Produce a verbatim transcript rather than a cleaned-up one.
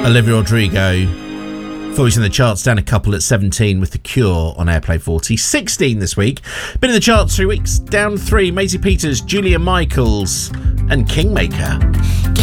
Olivia Rodrigo. Voice in the charts, down a couple at seventeen with The Cure on Airplay forty. sixteen this week. Been in the charts three weeks, down three. Maisie Peters, Julia Michaels, and Kingmaker. Can